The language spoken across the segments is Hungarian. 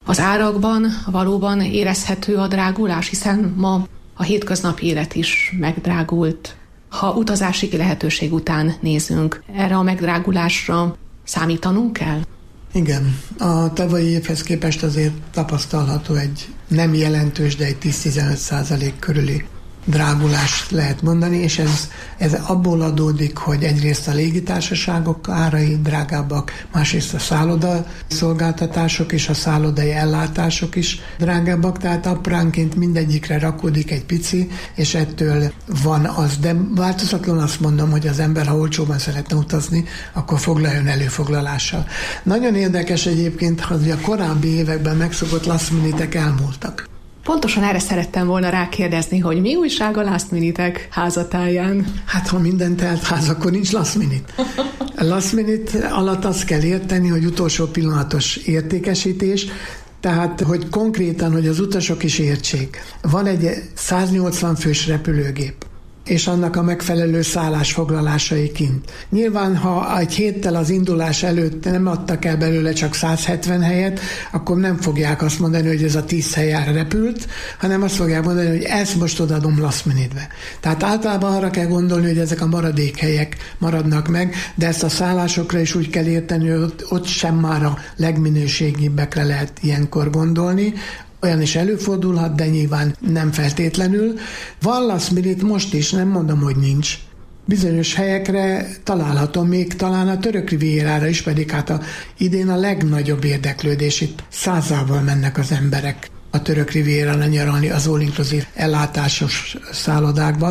Az árakban valóban érezhető a drágulás, hiszen ma a hétköznapi élet is megdrágult. Ha utazási lehetőség után nézünk, erre a megdrágulásra számítanunk kell? Igen, a tavalyi évhez képest azért tapasztalható egy nem jelentős, de egy 10-15% körüli drágulást lehet mondani, és ez abból adódik, hogy egyrészt a légitársaságok árai drágábbak, másrészt a szálloda szolgáltatások és a szállodai ellátások is drágábbak, tehát apránként mindegyikre rakódik egy pici, és ettől van az, de változatlanul azt mondom, hogy az ember, ha olcsóban szeretne utazni, akkor foglaljon előfoglalással. Nagyon érdekes egyébként, hogy a korábbi években megszokott last minute-ek elmúltak. Pontosan erre szerettem volna rákérdezni, hogy mi újság a last minute-ek házatáján? Hát, ha minden telt ház, akkor nincs last minute. A last minute alatt azt kell érteni, hogy utolsó pillanatos értékesítés, tehát, hogy konkrétan, hogy az utasok is értsék. Van egy 180 fős repülőgép, és annak a megfelelő szállásfoglalásai kint. Nyilván, ha egy héttel az indulás előtt nem adtak el belőle csak 170 helyet, akkor nem fogják azt mondani, hogy ez a 10 helyen repült, hanem azt fogják mondani, hogy ezt most odaadom last minute-be. Tehát általában arra kell gondolni, hogy ezek a maradék helyek maradnak meg, de ezt a szállásokra is úgy kell érteni, hogy ott sem már a legminőségibbekre lehet ilyenkor gondolni. Olyan is előfordulhat, de nyilván nem feltétlenül. Van last minute most is, nem mondom, hogy nincs. Bizonyos helyekre található, még talán a Török Rivierára is, pedig hát idén a legnagyobb érdeklődés, itt 100-zal mennek az emberek a Török Rivierára nyaralni az all-inclusive ellátásos szállodákba.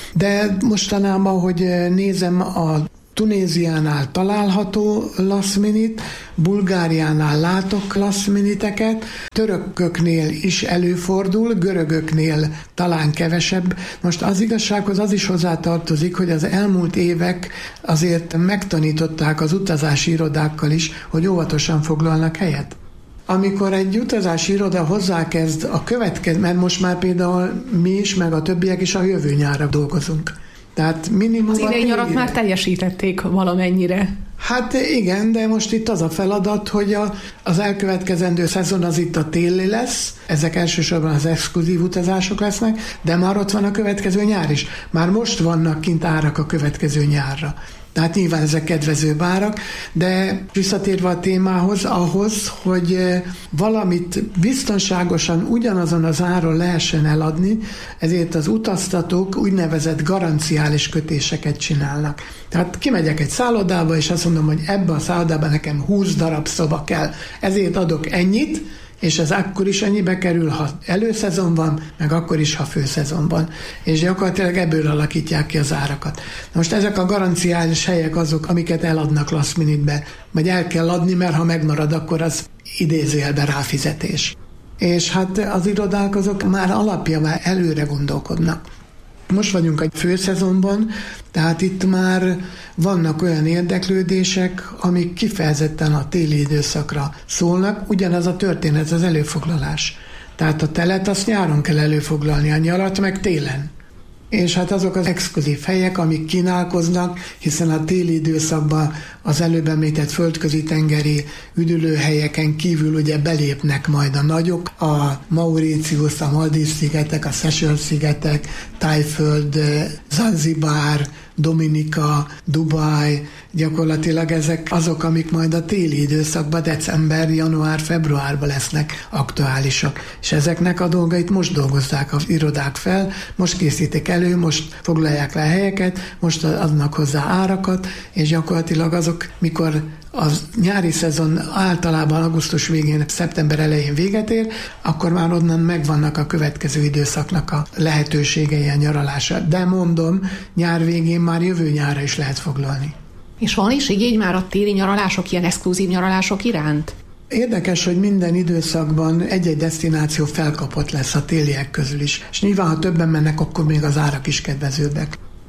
De mostanában, hogy nézem, a Tunéziánál található last minute, Bulgáriánál látok last minute-eket, törököknél is előfordul, görögöknél talán kevesebb. Most az igazsághoz az is hozzátartozik, hogy az elmúlt évek azért megtanították az utazási irodákkal is, hogy óvatosan foglalnak helyet. Amikor egy utazási iroda hozzákezd a következő, mert most már például mi is, meg a többiek is a jövő nyárra dolgozunk. Tehát minimum az idei nyarat már teljesítették valamennyire. Hát igen, de most itt az a feladat, hogy az elkövetkezendő szezon az itt a téli lesz, ezek elsősorban az exkluzív utazások lesznek, de már ott van a következő nyár is. Már most vannak kint árak a következő nyárra. Tehát nyilván ezek kedvező árak, de visszatérve a témához, ahhoz, hogy valamit biztonságosan ugyanazon az áron lehessen eladni, ezért az utaztatók úgynevezett garanciális kötéseket csinálnak. Tehát kimegyek egy szállodába, és azt mondom, hogy ebbe a szállodában nekem 20 darab szoba kell, ezért adok ennyit, és ez akkor is ennyibe kerül, ha előszezon van, meg akkor is, ha főszezon van. És gyakorlatilag ebből alakítják ki az árakat. Most ezek a garanciális helyek azok, amiket eladnak last minute-be, vagy el kell adni, mert ha megmarad, akkor az idézőjelben ráfizetés. És hát az irodák azok már alapjában előre gondolkodnak. Most vagyunk egy főszezonban, tehát itt már vannak olyan érdeklődések, amik kifejezetten a téli időszakra szólnak. Ugyanaz a történet, az előfoglalás. Tehát a telet azt nyáron kell előfoglalni, a nyarat meg télen. És hát azok az exkluzív helyek, amik kínálkoznak, hiszen a téli időszakban az előbb említett földközi-tengeri üdülőhelyeken kívül ugye belépnek majd a nagyok, a Mauritius, a Maldív-szigetek, a Seychelles-szigetek, Tájföld, Zanzibár, Dominika, Dubaj, gyakorlatilag ezek azok, amik majd a téli időszakban, december, január, februárban lesznek aktuálisak. És ezeknek a dolgait most dolgozzák az irodák fel, most készítik elő, most foglalják le a helyeket, most adnak hozzá árakat, és gyakorlatilag azok, mikor a nyári szezon általában augusztus végén, szeptember elején véget ér, akkor már onnan megvannak a következő időszaknak a lehetőségei a nyaralásra. De mondom, nyár végén már jövő nyárra is lehet foglalni. És van is igény már a téli nyaralások, ilyen exkluzív nyaralások iránt? Érdekes, hogy minden időszakban egy-egy desztináció felkapott lesz a téliek közül is. És nyilván, ha többen mennek, akkor még az árak is kedvezőbbek.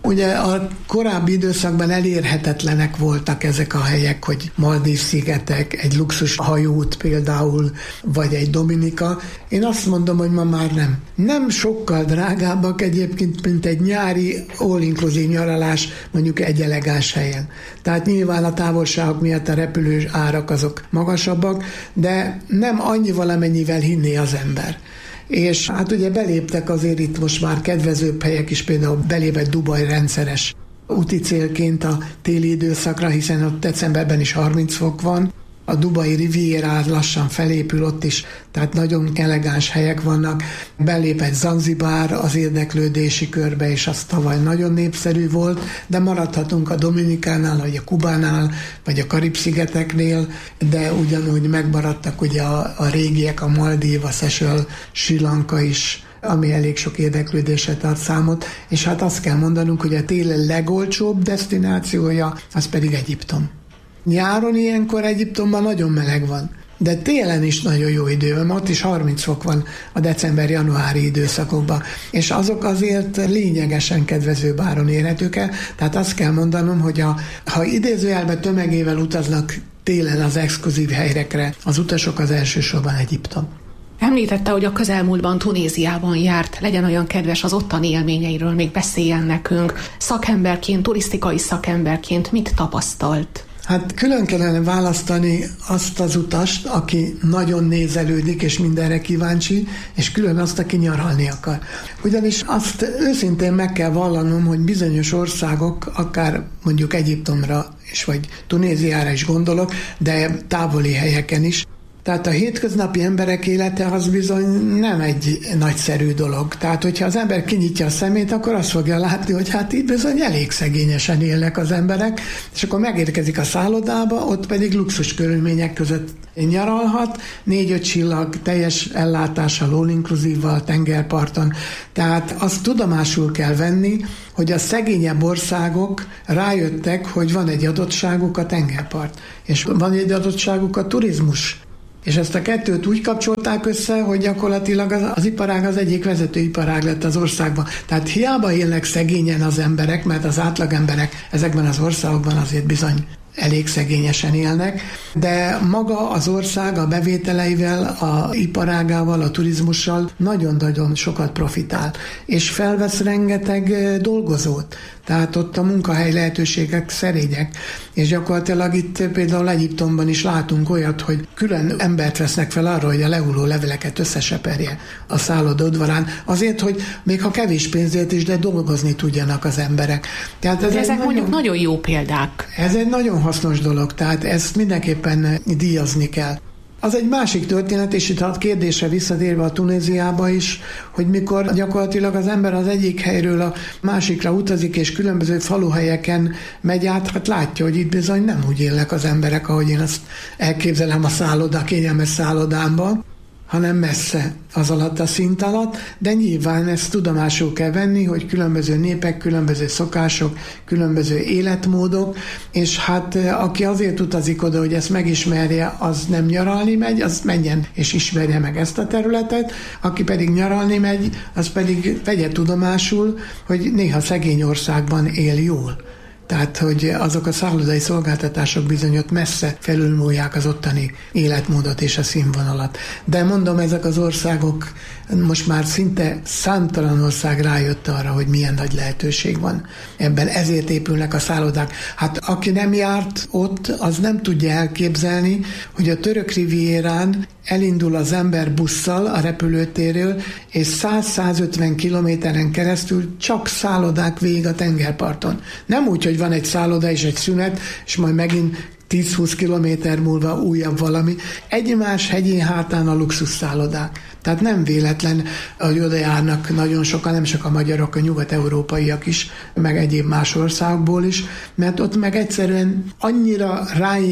Ugye a korábbi időszakban elérhetetlenek voltak ezek a helyek, hogy Maldív-szigetek, egy luxus hajóút például, vagy egy Dominika. Én azt mondom, hogy ma már nem. Nem sokkal drágábbak egyébként, mint egy nyári all-inclusive nyaralás mondjuk egy elegáns helyen. Tehát nyilván a távolságok miatt a repülő árak azok magasabbak, de nem annyi valamennyivel hinné az ember. És hát ugye beléptek azért itt most már kedvezőbb helyek is, például belépett Dubaj rendszeres úti célként a téli időszakra, hiszen ott decemberben is 30 fok van. A dubai Riviera lassan felépül ott is, tehát nagyon elegáns helyek vannak. Belépett Zanzibár az érdeklődési körbe, és az tavaly nagyon népszerű volt, de maradhatunk a Dominikánál, vagy a Kubánál, vagy a Karib-szigeteknél, de ugyanúgy megmaradtak ugye a régiek, a Maldív, a Seychelles, Sri Lanka is, ami elég sok érdeklődésre tart számot, és hát azt kell mondanunk, hogy a télen legolcsóbb desztinációja, az pedig Egyiptom. Nyáron ilyenkor Egyiptomban nagyon meleg van, de télen is nagyon jó idő van, ott is 30 fok van a december-januári időszakokban, és azok azért lényegesen kedvezőbb áron érhetők el, tehát azt kell mondanom, hogy ha idézőjelben tömegével utaznak télen az exkluzív helyekre, az utasok az elsősorban Egyiptom. Említette, hogy a közelmúltban Tunéziában járt, legyen olyan kedves, az ottani élményeiről még beszéljen nekünk. Szakemberként, turisztikai szakemberként mit tapasztalt? Hát külön kellene választani azt az utast, aki nagyon nézelődik és mindenre kíváncsi, és külön azt, aki nyaralni akar. Ugyanis azt őszintén meg kell vallanom, hogy bizonyos országok, akár mondjuk Egyiptomra is, vagy Tunéziára is gondolok, de távoli helyeken is, tehát a hétköznapi emberek élete az bizony nem egy nagyszerű dolog. Tehát, hogyha az ember kinyitja a szemét, akkor azt fogja látni, hogy hát itt bizony elég szegényesen élnek az emberek, és akkor megérkezik a szállodába, ott pedig luxus körülmények között nyaralhat, 4-5 csillag teljes ellátással, all-inclusive-val, tengerparton. Tehát azt tudomásul kell venni, hogy a szegényebb országok rájöttek, hogy van egy adottságuk a tengerpart, és van egy adottságuk a turizmus. És ezt a kettőt úgy kapcsolták össze, hogy gyakorlatilag az iparág az egyik vezető iparág lett az országban. Tehát hiába élnek szegényen az emberek, mert az átlag emberek ezekben az országokban azért bizony elég szegényesen élnek, de maga az ország a bevételeivel, a iparágával, a turizmussal nagyon-nagyon sokat profitál, és felvesz rengeteg dolgozót. Tehát ott a munkahely lehetőségek szerények, és gyakorlatilag itt például Egyiptomban is látunk olyat, hogy külön embert vesznek fel arra, hogy a lehulló leveleket összeseperje a szálloda udvarán, azért, hogy még ha kevés pénzért is, de dolgozni tudjanak az emberek. Tehát ezek mondjuk nagyon jó példák. Ez egy nagyon hasznos dolog, tehát ezt mindenképpen díjazni kell. Az egy másik történet, és itt a kérdésre visszatérve a Tunéziába is, hogy mikor gyakorlatilag az ember az egyik helyről a másikra utazik, és különböző faluhelyeken megy át, hát látja, hogy itt bizony nem úgy élnek az emberek, ahogy én azt elképzelem a kényelmes szállodámban, hanem messze az alatt a szint alatt, de nyilván ezt tudomásul kell venni, hogy különböző népek, különböző szokások, különböző életmódok, és hát aki azért utazik oda, hogy ezt megismerje, az nem nyaralni megy, az menjen és ismerje meg ezt a területet, aki pedig nyaralni megy, az pedig vegye tudomásul, hogy néha szegény országban él jól. Tehát, hogy azok a szállodai szolgáltatások bizony ott messze felülmúlják az ottani életmódot és a színvonalat. De mondom, ezek az országok, most már szinte számtalan ország rájött arra, hogy milyen nagy lehetőség van ebben. Ezért épülnek a szállodák. Hát aki nem járt ott, az nem tudja elképzelni, hogy a török rivierán elindul az ember busszal a repülőtérről, és 100-150 kilométeren keresztül csak szállodák végig a tengerparton. Nem úgy, hogy van egy szálloda és egy szünet, és majd megint 10-20 kilométer múlva újabb valami. Egymás hegyén hátán a luxusszállodák. Tehát nem véletlen, hogy oda járnak nagyon sokan, nem csak a magyarok, a nyugat-európaiak is, meg egyéb más országból is, mert ott meg egyszerűen annyira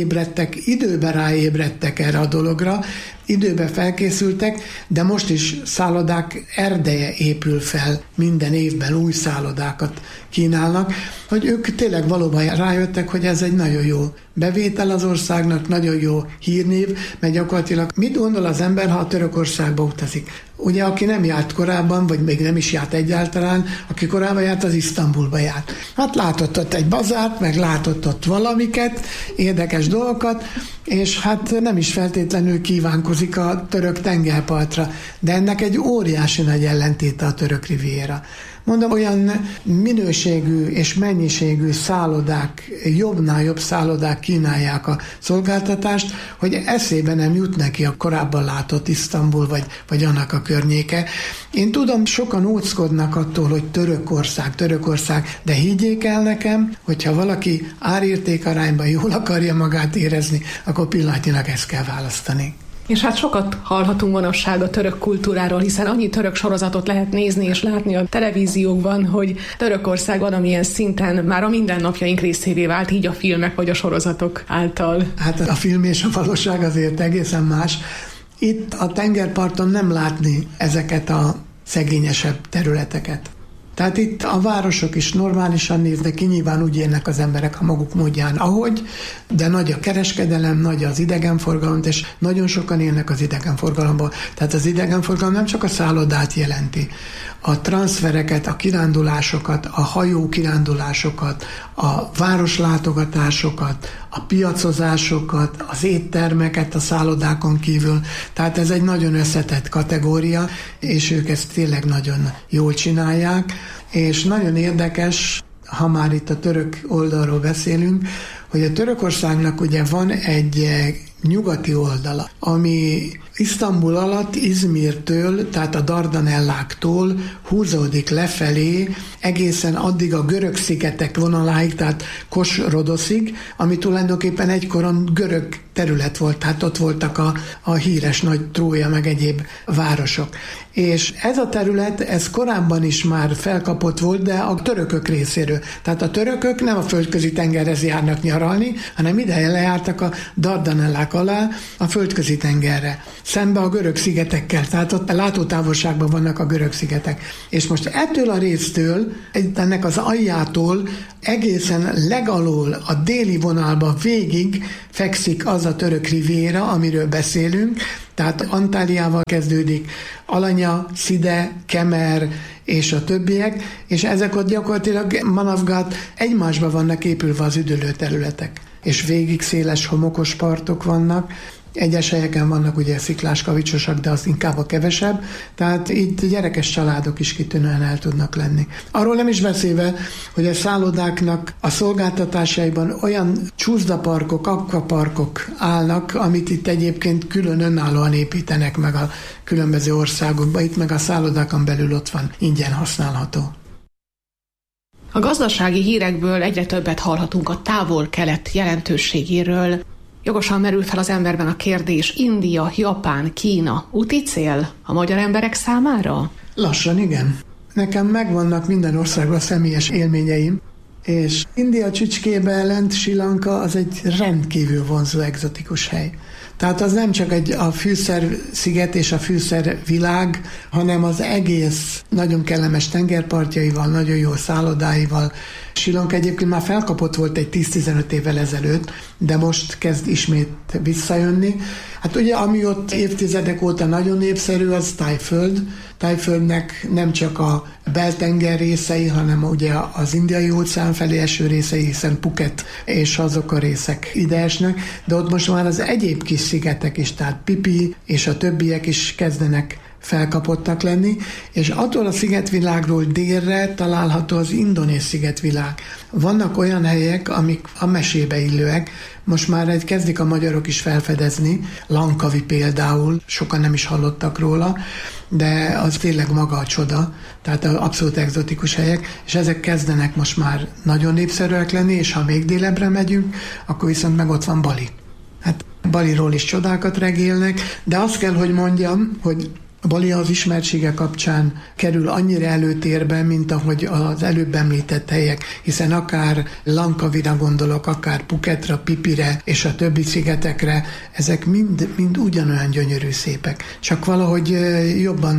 időben ráébredtek erre a dologra, időben felkészültek, de most is szállodák erdeje épül fel, minden évben új szállodákat kínálnak, hogy ők tényleg valóban rájöttek, hogy ez egy nagyon jó bevétel az országnak, nagyon jó hírnév, mert gyakorlatilag mit gondol az ember, ha a Törökországba utazik? Ugye, aki nem járt korábban, vagy még nem is járt egyáltalán, aki korábban járt, az Isztambulba járt. Hát látott ott egy bazárt, meg látott ott valamiket, érdekes dolgokat, és hát nem is feltétlenül kívánkozik a török tengerpartra, de ennek egy óriási nagy ellentéte a török riviera. Mondom, olyan minőségű és mennyiségű szállodák, jobbnál jobb szállodák kínálják a szolgáltatást, hogy eszébe nem jut neki a korábban látott Isztambul vagy annak a környéke. Én tudom, sokan óckodnak attól, hogy Törökország, de higgyék el nekem, hogyha valaki árértékarányban jól akarja magát érezni, akkor pillanatnyilag ezt kell választani. És hát sokat hallhatunk manapság a török kultúráról, hiszen annyi török sorozatot lehet nézni és látni a televíziókban, hogy Törökország valamilyen szinten már a mindennapjaink részévé vált, így a filmek vagy a sorozatok által. Hát a film és a valóság azért egészen más. Itt a tengerparton nem látni ezeket a szegényesebb területeket. Tehát itt a városok is normálisan néznek ki, nyilván úgy élnek az emberek a maguk módján, ahogy, de nagy a kereskedelem, nagy az idegenforgalom, és nagyon sokan élnek az idegenforgalomból. Tehát az idegenforgalom nem csak a szállodát jelenti. A transzfereket, a kirándulásokat, a hajó kirándulásokat, a városlátogatásokat, a piacozásokat, az éttermeket a szállodákon kívül. Tehát ez egy nagyon összetett kategória, és ők ezt tényleg nagyon jól csinálják, és nagyon érdekes, ha már itt a török oldalról beszélünk, hogy a Törökországnak ugye van egy nyugati oldala, ami Isztambul alatt Izmirtől, tehát a Dardanelláktól húzódik lefelé egészen addig a görög szigetek vonaláig, tehát Kos-Rodoszig, ami tulajdonképpen egykoron görög terület volt, tehát ott voltak a híres nagy Trója meg egyéb városok. És ez a terület, ez korábban is már felkapott volt, de a törökök részéről. Tehát a törökök nem a földközi tengerhez járnak nyaralni, hanem ide lejártak a Dardanellák alá a földközi tengerre, szembe a görög szigetekkel, tehát ott látótávolságban vannak a görög szigetek. És most ettől a résztől, ennek az aljától egészen legalól a déli vonalba végig fekszik az a török riviera, amiről beszélünk, tehát Antáliával kezdődik, Alanya, Szide, Kemer és a többiek, és ezek ott gyakorlatilag Manavgat egymásba vannak épülve az üdülő területek. És végig széles homokos partok vannak, egyes helyeken vannak ugye sziklás kavicsosak, de az inkább a kevesebb, tehát itt gyerekes családok is kitűnően el tudnak lenni. Arról nem is beszélve, hogy a szállodáknak a szolgáltatásaiban olyan csúszdaparkok, akvaparkok állnak, amit itt egyébként külön önállóan építenek meg a különböző országokban, itt meg a szállodákon belül ott van ingyen használható. A gazdasági hírekből egyre többet hallhatunk a távol-kelet jelentőségéről. Jogosan merül fel az emberben a kérdés: India, Japán, Kína úti cél a magyar emberek számára? Lassan igen. Nekem megvannak minden országban személyes élményeim, és India csücskébe lent Sri Lanka az egy rendkívül vonzó egzotikus hely. Tehát az nem csak a fűszersziget és a fűszervilág, hanem az egész nagyon kellemes tengerpartjaival, nagyon jó szállodáival. Sri Lanka egyébként már felkapott volt egy 10-15 évvel ezelőtt, de most kezd ismét visszajönni. Hát ugye, ami ott évtizedek óta nagyon népszerű, az Tájföld. Tájföldnek nem csak a beltenger részei, hanem ugye az Indiai óceán felé eső részei, hiszen Phuket és azok a részek ide esnek, de ott most már az egyéb kis szigetek is, tehát Pipi és a többiek is kezdenek felkapottak lenni, és attól a szigetvilágról délre található az indonéz szigetvilág. Vannak olyan helyek, amik a mesébe illőek, most már kezdik a magyarok is felfedezni, Langkawi például, sokan nem is hallottak róla, de az tényleg maga a csoda, tehát abszolút egzotikus helyek, és ezek kezdenek most már nagyon népszerűek lenni, és ha még délebbre megyünk, akkor viszont meg ott van Bali. Hát Baliról is csodákat regélnek, de azt kell, hogy mondjam, hogy Bali az ismertsége kapcsán kerül annyira előtérbe, mint ahogy az előbb említett helyek, hiszen akár Langkawira gondolok, akár Phuketra, Pipire és a többi szigetekre, ezek mind ugyanolyan gyönyörű szépek. Csak valahogy jobban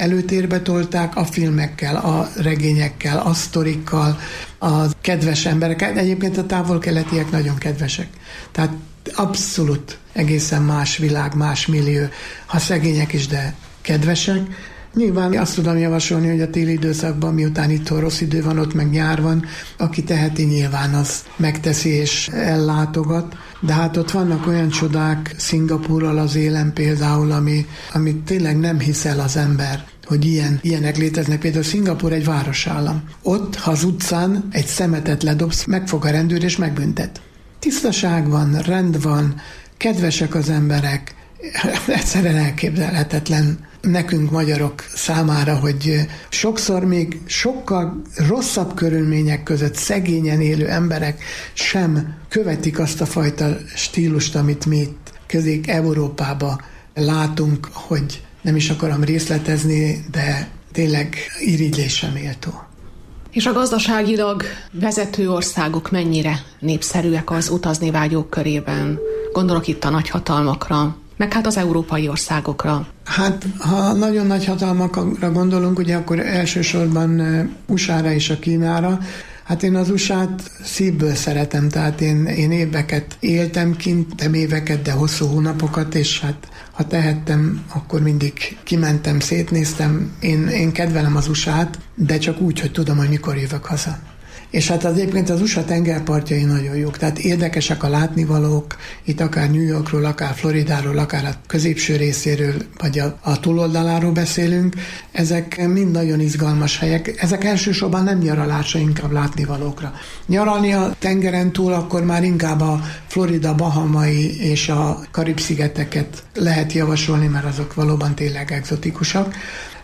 előtérbe tolták a filmekkel, a regényekkel, a sztorikkal, a kedves embereket. Egyébként a távol-keletiek nagyon kedvesek. Tehát abszolút egészen más világ, más millió, ha szegények is, de kedvesek. Nyilván azt tudom javasolni, hogy a téli időszakban, miután itthon rossz idő van, ott meg nyár van, aki teheti, nyilván az megteszi és ellátogat. De hát ott vannak olyan csodák, Szingapúrral az élen például, amit tényleg nem hisz el az ember, hogy ilyenek léteznek. Például Szingapúr egy városállam. Ott, ha az utcán egy szemetet ledobsz, megfog a rendőr és megbüntet. Tisztaság van, rend van, kedvesek az emberek, egyszerűen elképzelhetetlen nekünk magyarok számára, hogy sokszor még sokkal rosszabb körülmények között szegényen élő emberek sem követik azt a fajta stílust, amit mi itt Közép-Európában látunk, hogy nem is akarom részletezni, de tényleg irigylésre méltó. És a gazdaságilag vezető országok mennyire népszerűek az utazni vágyók körében? Gondolok itt a nagyhatalmakra, meg hát az európai országokra. Hát, ha nagyon nagy hatalmakra gondolunk, ugye akkor elsősorban USA-ra és a Kínára. Hát én az USA-t szívből szeretem, tehát én éveket éltem kint, nem éveket, de hosszú hónapokat, és hát ha tehettem, akkor mindig kimentem, szétnéztem. Én kedvelem az USA-t, de csak úgy, hogy tudom, hogy mikor jövök haza. És hát az egyébként az USA tengerpartjai nagyon jók, tehát érdekesek a látnivalók, itt akár New Yorkról, akár Floridáról, akár a középső részéről, vagy a túloldaláról beszélünk, ezek mind nagyon izgalmas helyek. Ezek elsősorban nem nyaralásra, inkább látnivalókra. Nyaralni a tengeren túl, akkor már inkább a Florida, Bahamai és a Karib-szigeteket lehet javasolni, mert azok valóban tényleg egzotikusak.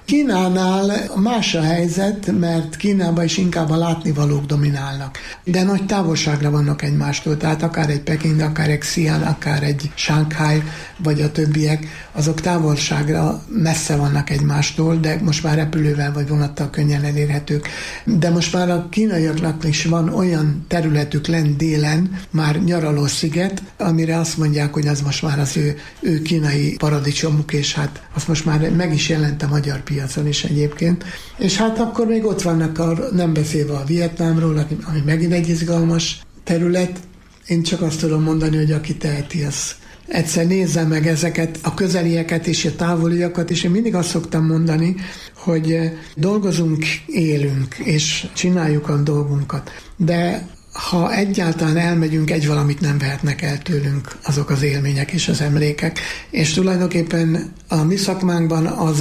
Kínánál más a helyzet, mert Kínában is inkább a látnivalók dominálnak. De nagy távolságra vannak egymástól, tehát akár egy Peking, akár egy Xi'an, akár egy Shanghai, vagy a többiek, azok távolságra messze vannak egymástól, de most már repülővel vagy vonattal könnyen elérhetők. De most már a kínaiaknak is van olyan területük lent délen, már nyaralósziget, amire azt mondják, hogy az most már az ő kínai paradicsomuk, és hát azt most már meg is jelent a magyar piacon is egyébként. És hát akkor még ott vannak, nem beszélve a Vietnámról, ami megint egy izgalmas terület. Én csak azt tudom mondani, hogy aki teheti, az egyszer nézze meg ezeket, a közelieket és a távoliakat, és én mindig azt szoktam mondani, hogy dolgozunk, élünk, és csináljuk a dolgunkat. De ha egyáltalán elmegyünk, egy valamit nem vehetnek el tőlünk azok az élmények és az emlékek. És tulajdonképpen a mi szakmánkban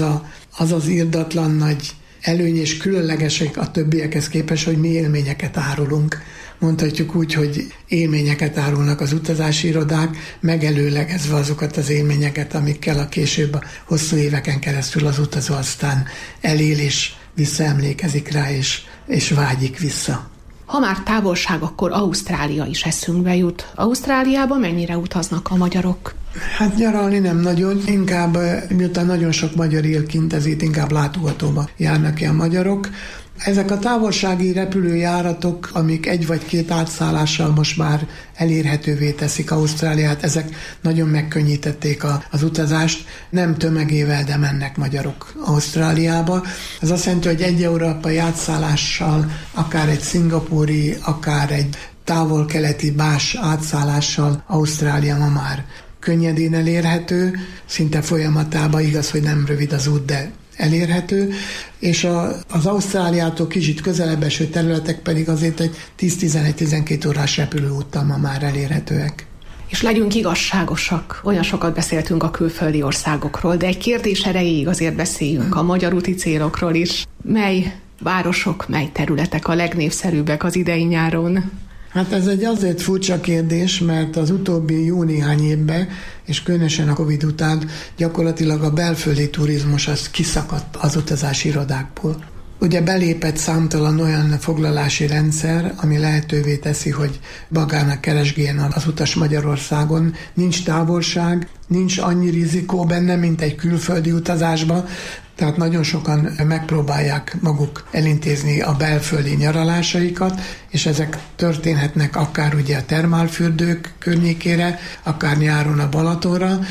az irdatlan nagy előny és különlegesek a többiekhez képest, hogy mi élményeket árulunk. Mondhatjuk úgy, hogy élményeket árulnak az utazási irodák, megelőlegezve azokat az élményeket, amikkel a később a hosszú éveken keresztül az utazó aztán elél és visszaemlékezik rá, és vágyik vissza. Ha már távolság, akkor Ausztrália is eszünkbe jut. Ausztráliába mennyire utaznak a magyarok? Hát nyaralni nem nagyon, inkább miután nagyon sok magyar él kint, ezért inkább látogatóba járnak ki a magyarok. Ezek a távolsági repülőjáratok, amik egy vagy két átszállással most már elérhetővé teszik Ausztráliát, ezek nagyon megkönnyítették az utazást. Nem tömegével, de mennek magyarok Ausztráliába. Ez azt jelenti, hogy egy európai átszállással, akár egy szingapúri, akár egy távol-keleti más átszállással Ausztrália ma már könnyedén elérhető, szinte folyamatában, igaz, hogy nem rövid az út, de elérhető, és az Ausztráliától kicsit közelebb eső területek pedig azért egy 10-11-12 órás repülőúttal ma már elérhetőek. És legyünk igazságosak, olyan sokat beszéltünk a külföldi országokról, de egy kérdés erejéig azért beszéljünk a magyar úti célokról is. Mely városok, mely területek a legnépszerűbbek az idei nyáron? Hát ez egy azért furcsa kérdés, mert az utóbbi jó néhány évben, és különösen a Covid után gyakorlatilag a belföldi turizmus az kiszakadt az utazási irodákból. Ugye belépett számtalan olyan foglalási rendszer, ami lehetővé teszi, hogy magának keresgéljen az utas Magyarországon. Nincs távolság, nincs annyi rizikó benne, mint egy külföldi utazásban, tehát nagyon sokan megpróbálják maguk elintézni a belföldi nyaralásaikat, és ezek történhetnek akár ugye a termálfürdők környékére, akár nyáron a Balatonra.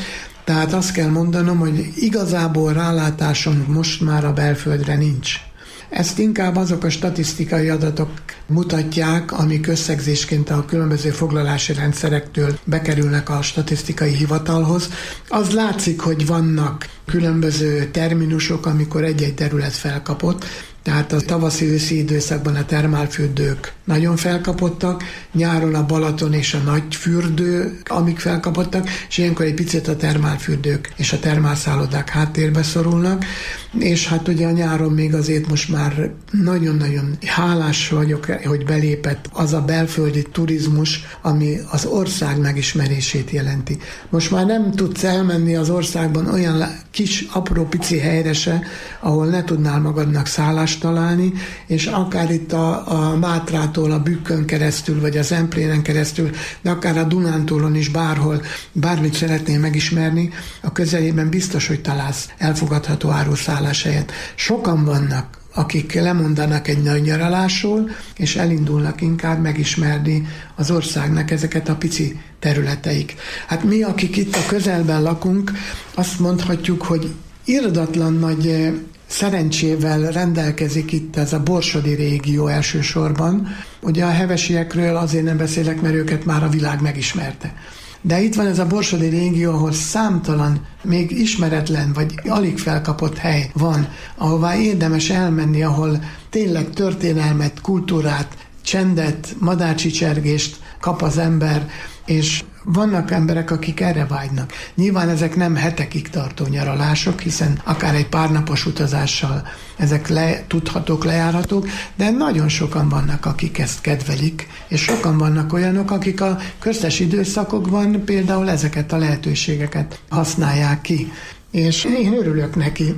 Tehát azt kell mondanom, hogy igazából rálátásom most már a belföldre nincs. Ezt inkább azok a statisztikai adatok mutatják, amik összegzésként a különböző foglalási rendszerektől bekerülnek a statisztikai hivatalhoz. Az látszik, hogy vannak különböző terminusok, amikor egy-egy terület felkapott. Tehát a tavaszi-őszi időszakban a termálfürdők nagyon felkapottak, nyáron a Balaton és a nagy fürdő, amik felkapottak, és ilyenkor egy picit a termálfürdők és a termálszállodák háttérbe szorulnak, és hát ugye a nyáron még azért most már nagyon-nagyon hálás vagyok, hogy belépett az a belföldi turizmus, ami az ország megismerését jelenti. Most már nem tudsz elmenni az országban olyan kis, apró, pici helyre se, ahol ne tudnál magadnak szállást találni, és akár itt a Mátrától a Bükkön keresztül, vagy a Zemplénen keresztül, de akár a Dunántúlon is bárhol, bármit szeretnél megismerni, a közelében biztos, hogy találsz elfogadható áruszálláshelyet. Sokan vannak, akik lemondanak egy nagy nyaralásról, és elindulnak inkább megismerni az országnak ezeket a pici területeik. Hát mi, akik itt a közelben lakunk, azt mondhatjuk, hogy irdatlan nagy szerencsével rendelkezik itt ez a borsodi régió elsősorban. Ugye a hevesiekről azért nem beszélek, mert őket már a világ megismerte. De itt van ez a borsodi régió, ahol számtalan, még ismeretlen vagy alig felkapott hely van, ahová érdemes elmenni, ahol tényleg történelmet, kultúrát, csendet, madárcsicsergést kap az ember, és vannak emberek, akik erre vágynak. Nyilván ezek nem hetekig tartó nyaralások, hiszen akár egy párnapos utazással ezek tudhatók, lejárhatók, de nagyon sokan vannak, akik ezt kedvelik, és sokan vannak olyanok, akik a köztes időszakokban például ezeket a lehetőségeket használják ki. És én örülök neki.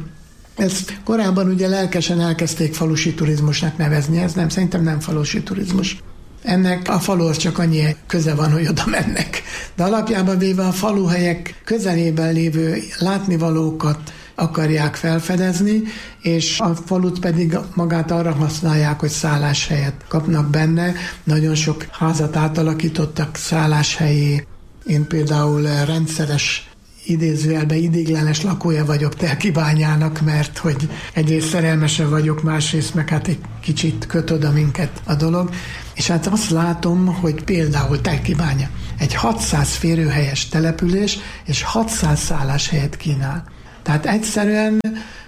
Ezt korábban ugye lelkesen elkezdték falusi turizmusnak nevezni, ez nem, szerintem nem falusi turizmus. Ennek a faluhoz csak annyi köze van, hogy oda mennek. De alapjában véve a faluhelyek közelében lévő látnivalókat akarják felfedezni, és a falut pedig magát arra használják, hogy szálláshelyet kapnak benne. Nagyon sok házat átalakítottak szálláshelyé. Én például rendszeres idézőjelben idéglenes lakója vagyok Telkibányának, mert hogy egyrészt szerelmese vagyok, másrészt meg hát egy kicsit köt oda minket a dolog. És hát azt látom, hogy például Telkibánya egy 600 férőhelyes település, és 600 szálláshelyet kínál. Tehát egyszerűen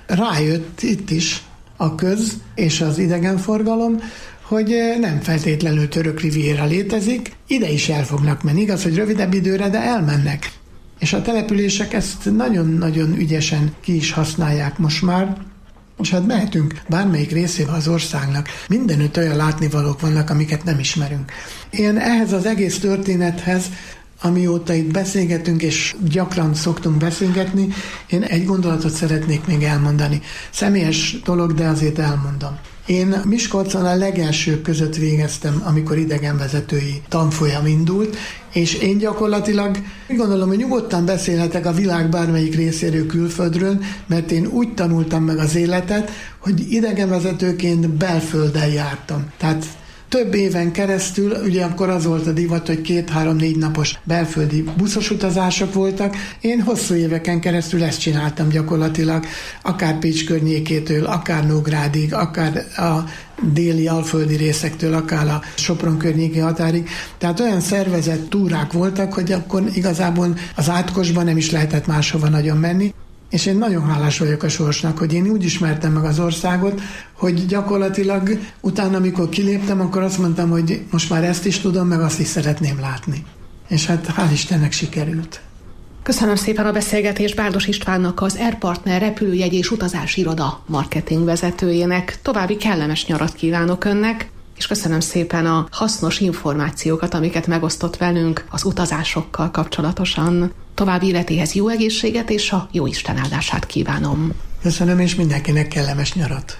rájött itt is a köz és az idegenforgalom, hogy nem feltétlenül Török Riviera létezik, ide is el fognak menni, igaz, hogy rövidebb időre, de elmennek. És a települések ezt nagyon-nagyon ügyesen ki is használják most már, és hát mehetünk bármelyik részébe az országnak. Mindenütt olyan látnivalók vannak, amiket nem ismerünk. Én ehhez az egész történethez, amióta itt beszélgetünk, és gyakran szoktunk beszélgetni, én egy gondolatot szeretnék még elmondani. Személyes dolog, de azért elmondom. Én Miskolcon a legelsők között végeztem, amikor idegenvezetői tanfolyam indult, és én gyakorlatilag úgy gondolom, hogy nyugodtan beszélhetek a világ bármelyik részéről, külföldről, mert én úgy tanultam meg az életet, hogy idegenvezetőként belfölddel jártam. Tehát több éven keresztül, ugye akkor az volt a divat, hogy 2-3-4 napos belföldi buszos utazások voltak. Én hosszú éveken keresztül ezt csináltam gyakorlatilag, akár Pécs környékétől, akár Nógrádig, akár a déli alföldi részektől, akár a Sopron környéki határig. Tehát olyan szervezett túrák voltak, hogy akkor igazából az átkosban nem is lehetett máshova nagyon menni. És én nagyon hálás vagyok a sorsnak, hogy én úgy ismertem meg az országot, hogy gyakorlatilag utána, amikor kiléptem, akkor azt mondtam, hogy most már ezt is tudom, meg azt is szeretném látni. És hát hál' Istennek sikerült. Köszönöm szépen a beszélgetést Bárdos Istvánnak, az Airpartner repülőjegy és utazási iroda marketing vezetőjének. További kellemes nyarat kívánok önnek, és köszönöm szépen a hasznos információkat, amiket megosztott velünk az utazásokkal kapcsolatosan. További életéhez jó egészséget és a jó Isten áldását kívánom. Köszönöm, és mindenkinek kellemes nyarat.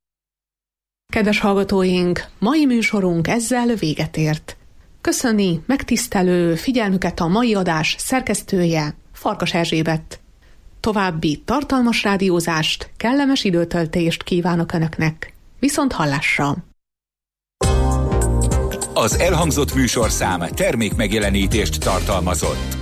Kedves hallgatóink, mai műsorunk ezzel véget ért. Köszöni megtisztelő figyelmüket a mai adás szerkesztője, Farkas Erzsébet. További tartalmas rádiózást, kellemes időtöltést kívánok Önöknek. Viszont hallásra! Az elhangzott műsorszám termékmegjelenítést tartalmazott.